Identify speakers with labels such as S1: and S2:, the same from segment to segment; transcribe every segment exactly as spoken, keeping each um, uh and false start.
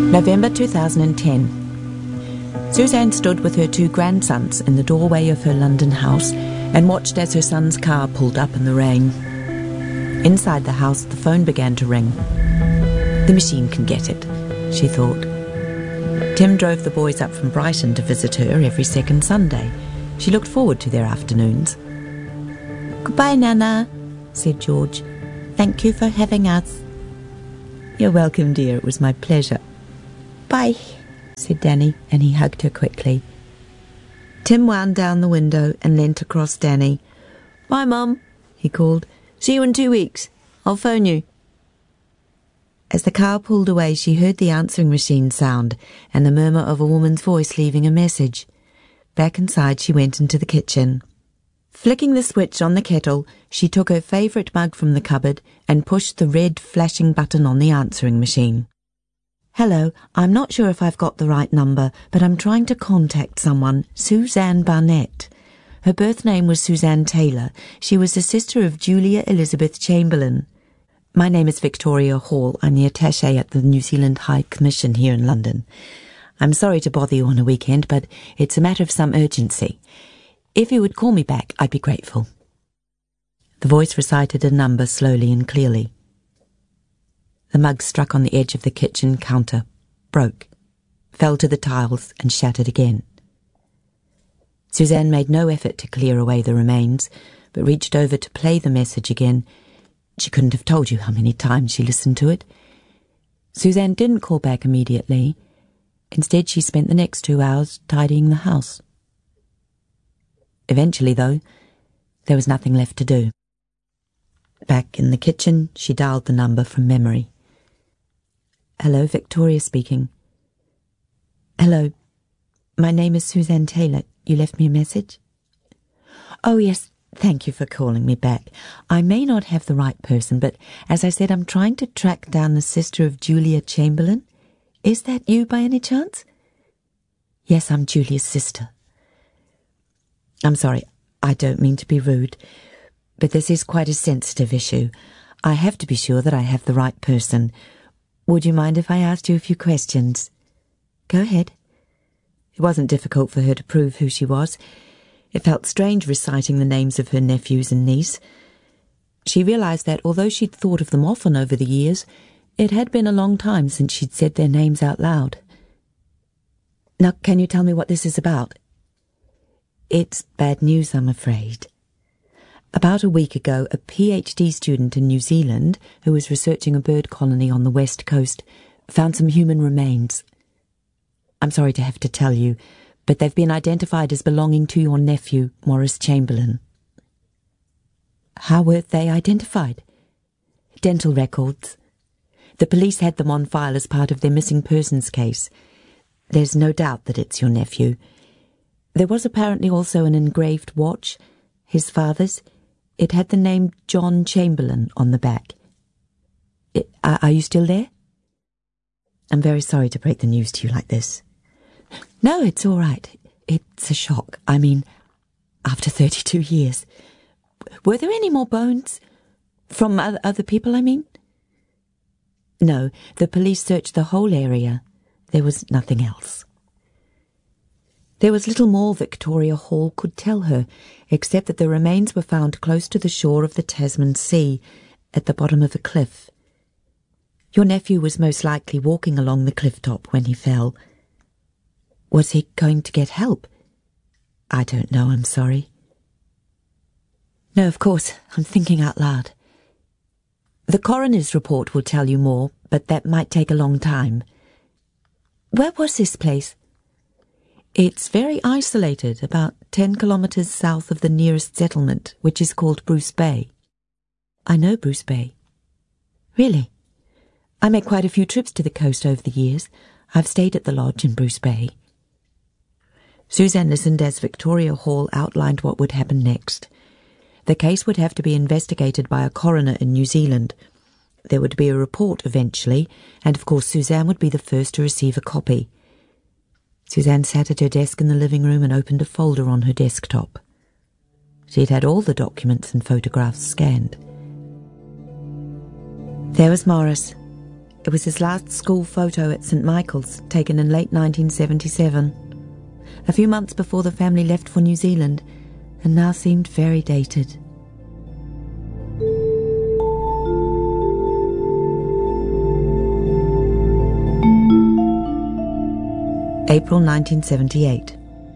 S1: November two thousand ten. Suzanne stood with her two grandsons in the doorway of her London house and watched as her son's car pulled up in the rain. Inside the house, the phone began to ring. The machine can get it, she thought. Tim drove the boys up from Brighton to visit her every second Sunday. She looked forward to their afternoons. "Goodbye, Nana," said George. "Thank you for having us." "You're welcome, dear. It was my pleasure." "Bye," said Danny, and he hugged her quickly. Tim wound down the window and leant across Danny. "Bye, Mum," he called. "See you in two weeks. I'll phone you." As the car pulled away, she heard the answering machine sound and the murmur of a woman's voice leaving a message. Back inside, she went into the kitchen. Flicking the switch on the kettle, she took her favourite mug from the cupboard and pushed the red flashing button on the answering machine. "Hello, I'm not sure if I've got the right number, but I'm trying to contact someone, Suzanne Barnett. Her birth name was Suzanne Taylor. She was the sister of Julia Elizabeth Chamberlain. My name is Victoria Hall. I'm the attaché at the New Zealand High Commission here in London. I'm sorry to bother you on a weekend, but it's a matter of some urgency. If you would call me back, I'd be grateful." The voice recited a number slowly and clearly. The mug struck on the edge of the kitchen counter, broke, fell to the tiles and shattered again. Suzanne made no effort to clear away the remains, but reached over to play the message again. She couldn't have told you how many times she listened to it. Suzanne didn't call back immediately. Instead, she spent the next two hours tidying the house. Eventually, though, there was nothing left to do. Back in the kitchen, she dialed the number from memory. "Hello, Victoria speaking." "Hello. My name is Suzanne Taylor. You left me a message?" "Oh, yes. Thank you for calling me back. I may not have the right person, but as I said, I'm trying to track down the sister of Julia Chamberlain. Is that you by any chance?" "Yes, I'm Julia's sister." "I'm sorry, I don't mean to be rude, but this is quite a sensitive issue. I have to be sure that I have the right person. Would you mind if I asked you a few questions?" "Go ahead." It wasn't difficult for her to prove who she was. It felt strange reciting the names of her nephews and niece. She realised that, although she'd thought of them often over the years, it had been a long time since she'd said their names out loud. "Now, can you tell me what this is about?" "It's bad news, I'm afraid. About a week ago, a PhD student in New Zealand, who was researching a bird colony on the west coast, found some human remains. I'm sorry to have to tell you, but they've been identified as belonging to your nephew, Maurice Chamberlain." "How were they identified?" "Dental records. The police had them on file as part of their missing persons case. There's no doubt that it's your nephew. There was apparently also an engraved watch, his father's. It had the name John Chamberlain on the back. It, are, are you still there?" "I'm very sorry to break the news to you like this." "No, it's all right. It's a shock. I mean, after thirty-two years. Were there any more bones? From other, other people, I mean?" "No, the police searched the whole area. There was nothing else." There was little more Victoria Hall could tell her, except that the remains were found close to the shore of the Tasman Sea, at the bottom of a cliff. Your nephew was most likely walking along the cliff top when he fell. Was he going to get help? "I don't know, I'm sorry." "No, of course, I'm thinking out loud. The coroner's report will tell you more, but that might take a long time." "Where was this place?" "It's very isolated, about ten kilometres south of the nearest settlement, which is called Bruce Bay." "I know Bruce Bay." "Really? I make quite a few trips to the coast over the years. I've stayed at the lodge in Bruce Bay." Suzanne listened as Victoria Hall outlined what would happen next. The case would have to be investigated by a coroner in New Zealand. There would be a report eventually, and of course Suzanne would be the first to receive a copy. Suzanne sat at her desk in the living room and opened a folder on her desktop. She'd had all the documents and photographs scanned. There was Maurice. It was his last school photo at Saint Michael's, taken in late nineteen seventy-seven. A few months before the family left for New Zealand, and now seemed very dated. April nineteen seventy-eight.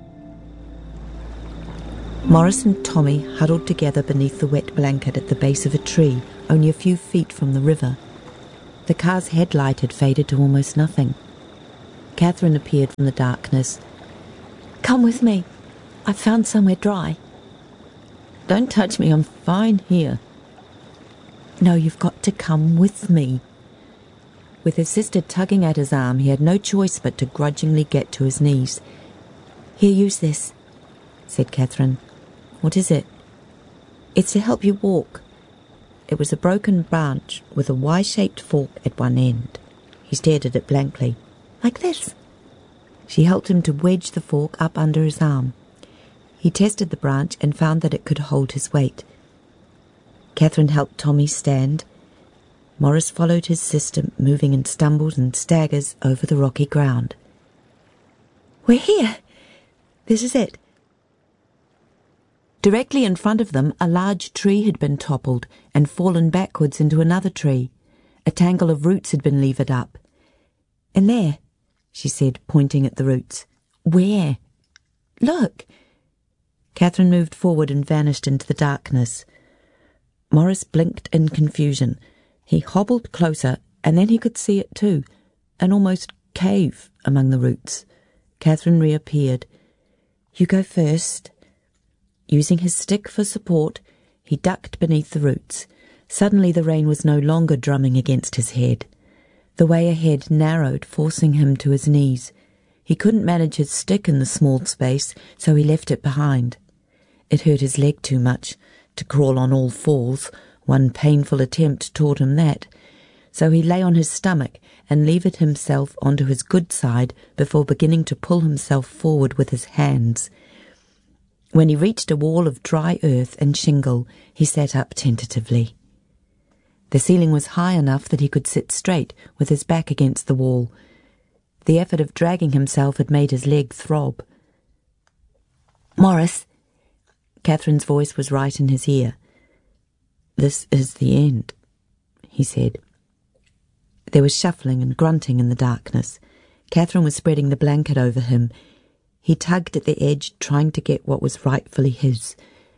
S1: Morris and Tommy huddled together beneath the wet blanket at the base of a tree, only a few feet from the river. The car's headlight had faded to almost nothing. Catherine appeared from the darkness. "Come with me. I've found somewhere dry." "Don't touch me, I'm fine here." "No, you've got to come with me." With his sister tugging at his arm, he had no choice but to grudgingly get to his knees. "Here, use this," said Catherine. "What is it?" "It's to help you walk." It was a broken branch with a Y-shaped fork at one end. He stared at it blankly. "Like this." She helped him to wedge the fork up under his arm. He tested the branch and found that it could hold his weight. Catherine helped Tommy stand. Morris followed his sister, moving in stumbles and staggers over the rocky ground. "We're here. This is it." Directly in front of them, a large tree had been toppled and fallen backwards into another tree. A tangle of roots had been levered up. "And there," she said, pointing at the roots. "Where?" "Look." Catherine moved forward and vanished into the darkness. Morris blinked in confusion. He hobbled closer, and then he could see it too, an almost cave among the roots. Catherine reappeared. "You go first." Using his stick for support, he ducked beneath the roots. Suddenly the rain was no longer drumming against his head. The way ahead narrowed, forcing him to his knees. He couldn't manage his stick in the small space, so he left it behind. It hurt his leg too much to crawl on all fours. One painful attempt taught him that. So he lay on his stomach and levered himself onto his good side before beginning to pull himself forward with his hands. When he reached a wall of dry earth and shingle, he sat up tentatively. The ceiling was high enough that he could sit straight with his back against the wall. The effort of dragging himself had made his leg throb. "Morris," Catherine's voice was right in his ear. "This is the end," he said. There was shuffling and grunting in the darkness. Catherine was spreading the blanket over him. He tugged at the edge, trying to get what was rightfully his.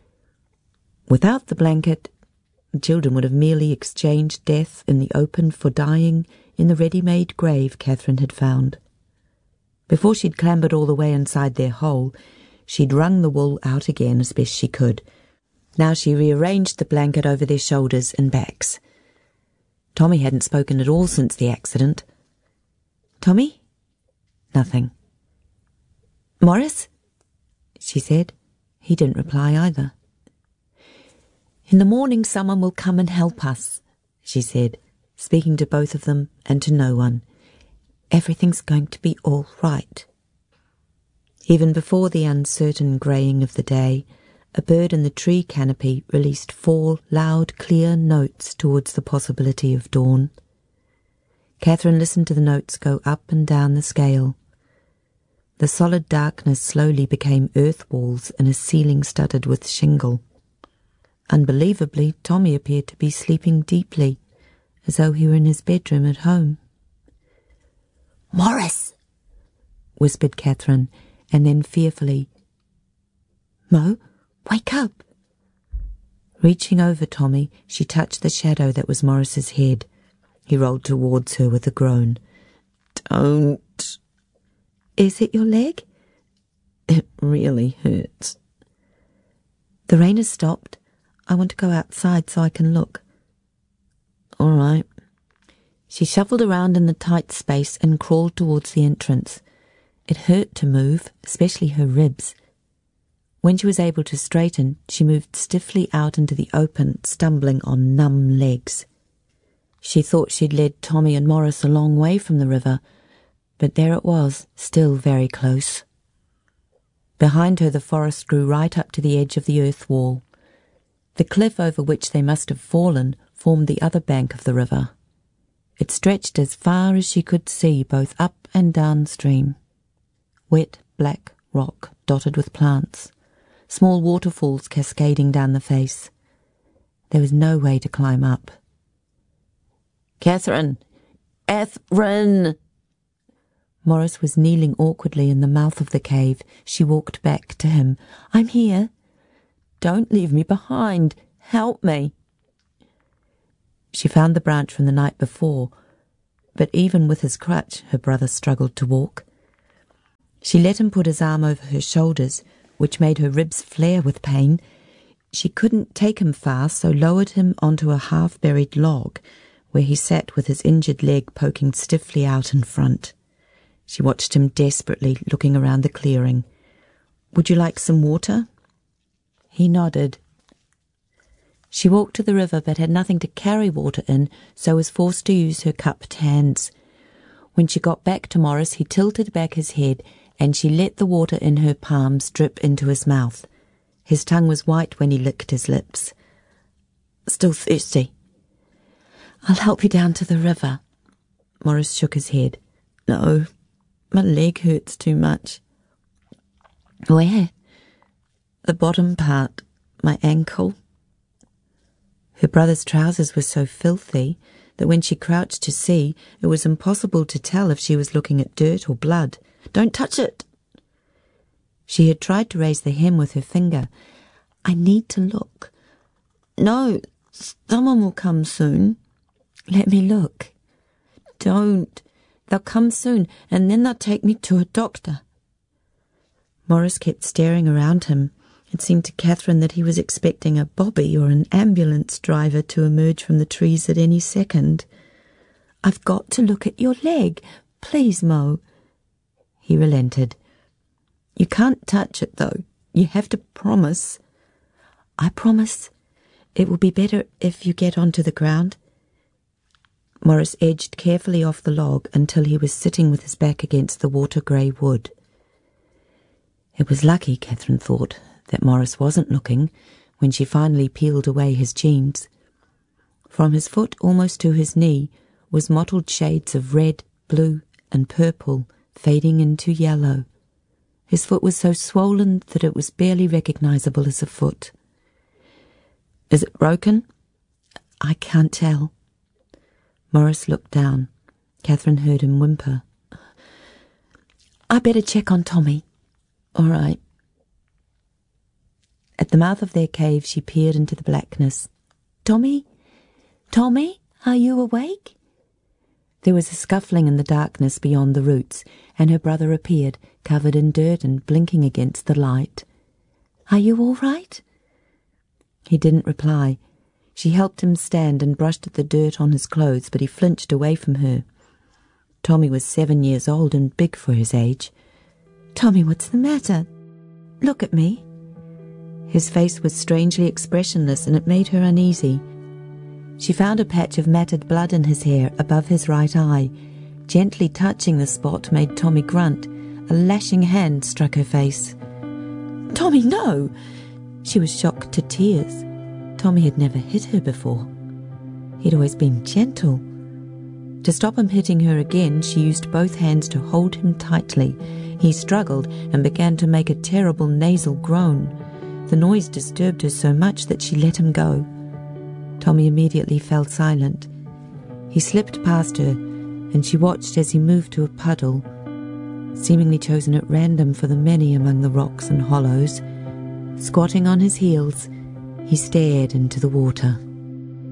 S1: Without the blanket, the children would have merely exchanged death in the open for dying in the ready-made grave Catherine had found. Before she'd clambered all the way inside their hole, she'd wrung the wool out again as best she could. Now she rearranged the blanket over their shoulders and backs. Tommy hadn't spoken at all since the accident. "Tommy?" Nothing. "Morris?" she said. He didn't reply either. "In the morning someone will come and help us," she said, speaking to both of them and to no one. "Everything's going to be all right." Even before the uncertain greying of the day, a bird in the tree canopy released four loud, clear notes towards the possibility of dawn. Catherine listened to the notes go up and down the scale. The solid darkness slowly became earth walls and a ceiling studded with shingle. Unbelievably, Tommy appeared to be sleeping deeply, as though he were in his bedroom at home. "Morris!" whispered Catherine, and then fearfully, "Mo, wake up!" Reaching over Tommy, she touched the shadow that was Morris's head. He rolled towards her with a groan. "Don't." "Is it your leg?" "It really hurts." "The rain has stopped. I want to go outside so I can look." "All right." She shuffled around in the tight space and crawled towards the entrance. It hurt to move, especially her ribs. When she was able to straighten, she moved stiffly out into the open, stumbling on numb legs. She thought she'd led Tommy and Morris a long way from the river, but there it was, still very close. Behind her the forest grew right up to the edge of the earth wall. The cliff over which they must have fallen formed the other bank of the river. It stretched as far as she could see, both up and downstream. Wet, black rock dotted with plants, small waterfalls cascading down the face. There was no way to climb up. "Catherine! Catherine!" Maurice was kneeling awkwardly in the mouth of the cave. She walked back to him. "I'm here. Don't leave me behind. Help me." She found the branch from the night before, but even with his crutch, her brother struggled to walk. She let him put his arm over her shoulders, which made her ribs flare with pain. She couldn't take him far, so lowered him onto a half-buried log, where he sat with his injured leg poking stiffly out in front. She watched him desperately, looking around the clearing. "Would you like some water?" He nodded. She walked to the river but had nothing to carry water in, so was forced to use her cupped hands. When she got back to Maurice, he tilted back his head, and she let the water in her palms drip into his mouth. His tongue was white when he licked his lips. "Still thirsty?" "I'll help you down to the river." Maurice shook his head. "No, my leg hurts too much." "Where?" "The bottom part, my ankle." Her brother's trousers were so filthy that when she crouched to see, it was impossible to tell if she was looking at dirt or blood. "Don't touch it!" She had tried to raise the hem with her finger. "I need to look." "No, someone will come soon." "Let me look." "Don't. They'll come soon, and then they'll take me to a doctor." Maurice kept staring around him. It seemed to Catherine that he was expecting a bobby or an ambulance driver to emerge from the trees at any second. "I've got to look at your leg. Please, Mo." He relented. "You can't touch it, though. You have to promise." "I promise. It will be better if you get onto the ground." Maurice edged carefully off the log until he was sitting with his back against the water-grey wood. It was lucky, Catherine thought, that Maurice wasn't looking when she finally peeled away his jeans. From his foot almost to his knee was mottled shades of red, blue, and purple fading into yellow. His foot was so swollen that it was barely recognizable as a foot. "Is it broken?" "I can't tell." Maurice looked down. Catherine heard him whimper. "I better check on Tommy." "All right." At the mouth of their cave she peered into the blackness. "Tommy? Tommy, are you awake?" There was a scuffling in the darkness beyond the roots, and her brother appeared, covered in dirt and blinking against the light. "Are you all right?" He didn't reply. She helped him stand and brushed at the dirt on his clothes, but he flinched away from her. Tommy was seven years old and big for his age. "Tommy, what's the matter? Look at me." His face was strangely expressionless, and it made her uneasy. She found a patch of matted blood in his hair above his right eye. Gently touching the spot made Tommy grunt. A lashing hand struck her face. "Tommy, no!" She was shocked to tears. Tommy had never hit her before. He'd always been gentle. To stop him hitting her again, she used both hands to hold him tightly. He struggled and began to make a terrible nasal groan. The noise disturbed her so much that she let him go. Tommy immediately fell silent. He slipped past her, and she watched as he moved to a puddle, seemingly chosen at random for the many among the rocks and hollows. Squatting on his heels, he stared into the water.